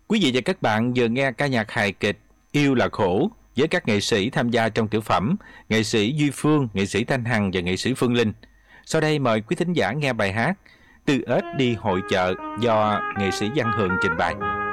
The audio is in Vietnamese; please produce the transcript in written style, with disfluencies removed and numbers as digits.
Quý vị và các bạn vừa nghe ca nhạc hài kịch Yêu là khổ với các nghệ sĩ tham gia trong tiểu phẩm, nghệ sĩ Duy Phương, nghệ sĩ Thanh Hằng và nghệ sĩ Phương Linh. Sau đây mời quý thính giả nghe bài hát Từ Ếch đi hội chợ do nghệ sĩ Văn Hường trình bày.